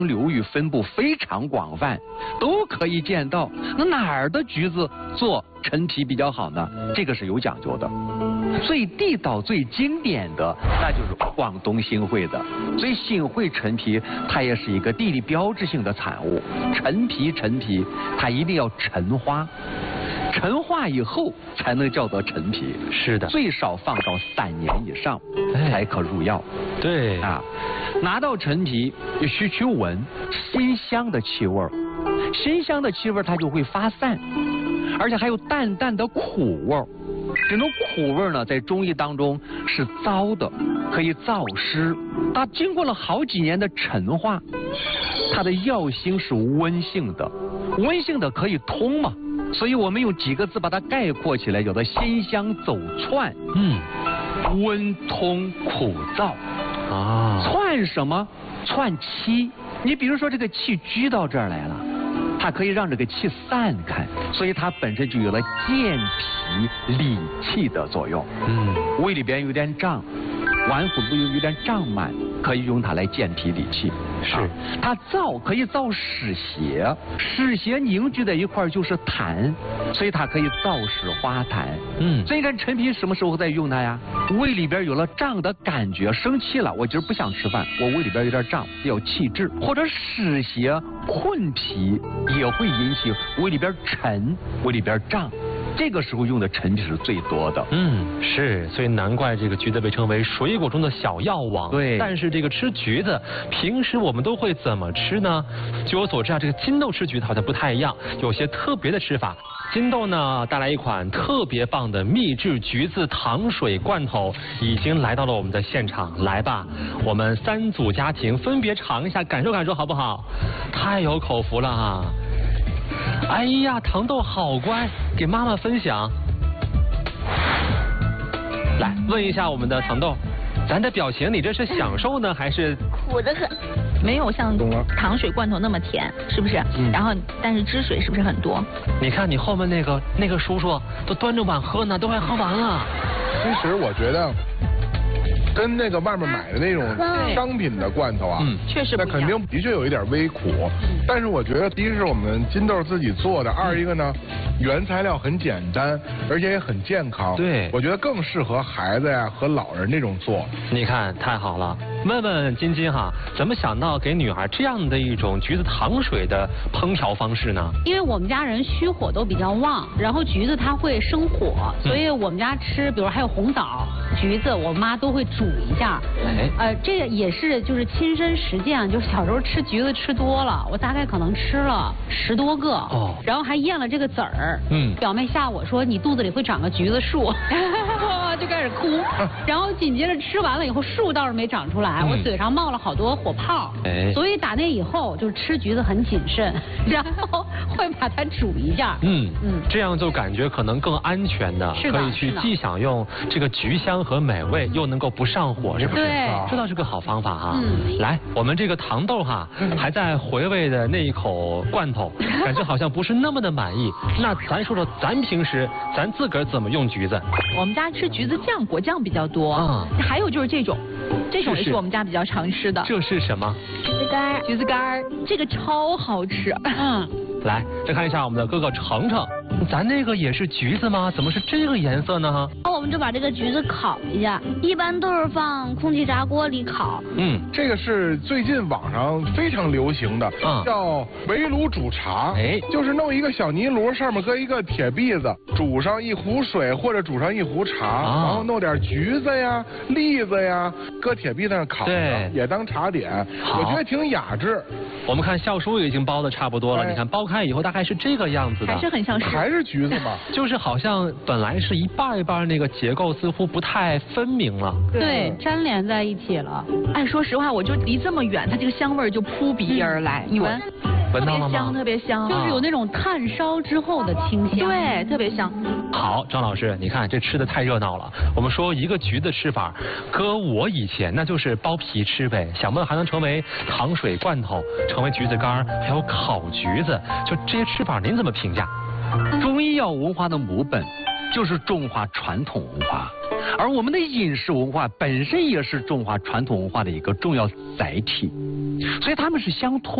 流域分布非常广泛，都可以见到。那哪儿的橘子做陈皮比较好呢？这个是有讲究的。最地道、最经典的，那就是广东新会的。所以新会陈皮它也是一个地理标志性的产物。陈皮，它一定要陈花。陈化以后才能叫做陈皮， 是的， 最少放到3年以上才可入药。 对啊，拿到陈皮需去闻辛香的气味，辛香的气味它就会发散，而且还有淡淡的苦味。这种苦味呢，在中医当中是燥的，可以燥湿。它经过了好几年的陈化，它的药性是温性的，温性的可以通嘛。所以我们用几个字把它概括起来，叫做辛香走窜。温通苦燥。窜什么？窜气。你比如说这个气聚到这儿来了，它可以让这个气散开，所以它本身就有了健脾理气的作用。胃里边有点胀，脘腹部有点胀满，可以用它来健脾理气。是，它燥可以燥湿邪，湿邪凝聚在一块就是痰，所以它可以燥湿化痰。所以你看陈皮什么时候在用它呀？胃里边有了胀的感觉，生气了，我今儿不想吃饭，我胃里边有点胀，要气滞，或者湿邪困脾也会引起胃里边沉，胃里边胀。这个时候用的陈皮是最多的。 是，所以难怪这个橘子被称为水果中的小药王。 对， 但是这个吃橘子，平时我们都会怎么吃呢？据我所知啊，这个金豆吃橘子好像不太一样，有些特别的吃法。金豆呢带来一款特别棒的秘制橘子糖水罐头，已经来到了我们的现场。来吧，我们3组家庭分别尝一下，感受感受好不好？太有口福了啊！哎呀，糖豆好乖，给妈妈分享。来问一下我们的糖豆，咱的表情，你这是享受呢，还是苦得很？没有像糖水罐头那么甜，是不是？然后，但是汁水是不是很多？ 你看你后面那个叔叔都端着碗喝呢，都快喝完了。 其实我觉得，跟那个外面买的那种商品的罐头啊， 确实不一样， 那肯定的确有一点微苦。但是我觉得，第一是我们金豆自己做的，二一个呢，原材料很简单，而且也很健康。 对， 我觉得更适合孩子呀和老人这种做。 你看，太好了。问问晶晶哈，怎么想到给女孩这样的一种橘子糖水的烹调方式呢？ 因为我们家人虚火都比较旺，然后橘子它会生火，所以我们家吃，比如还有红枣、橘子，我妈都会煮一下。这个也是就是亲身实践，就小时候吃橘子吃多了，我大概可能吃了10多个，然后还咽了这个籽儿。表妹吓我说你肚子里会长个橘子树，就开始哭，然后紧接着吃完了以后树倒是没长出来。我嘴上冒了好多火泡，所以打那以后就是吃橘子很谨慎，然后会把它煮一下。 这样就感觉可能更安全的，可以去既享用这个橘香和美味，又能够不上火，是不是？ 对， 这倒是个好方法哈。来，我们这个糖豆哈，还在回味的那一口罐头，感觉好像不是那么的满意。那咱说说，咱平时咱自个儿怎么用橘子？ 我们家吃橘子酱、果酱比较多。还有就是这种也是我们家比较常吃的。 这是什么？ 橘子干。橘子干，这个超好吃。 来，再看一下我们的哥哥程程，咱那个也是橘子吗？怎么是这个颜色呢？ 我们就把这个橘子烤一下，一般都是放空气炸锅里烤。 这个是最近网上非常流行的，叫围炉煮茶。就是弄一个小泥炉，上面搁一个铁篦子，煮上一壶水或者煮上一壶茶，然后弄点橘子呀、栗子呀，搁铁篦子上烤着，也当茶点。我觉得挺雅致。 我们看笑叔已经包的差不多了，你看剥开以后大概是这个样子的， 还是很像是， 还是橘子嘛， 就是好像本来是一半一半，那个结构似乎不太分明了， 对，粘连在一起了。 哎，说实话，我就离这么远，它这个香味就扑鼻而来，你闻。 闻到了吗？ 特别香， 就是有那种炭烧之后的清香， 对，特别香。 好，张老师，你看这吃的太热闹了。我们说一个橘子吃法，搁我以前那就是剥皮吃呗，想不到还能成为糖水罐头，成为橘子干，还有烤橘子，就这些吃法您怎么评价？ 中医药文化的母本就是中华传统文化，而我们的饮食文化本身也是中华传统文化的一个重要载体。 所以它们是相通。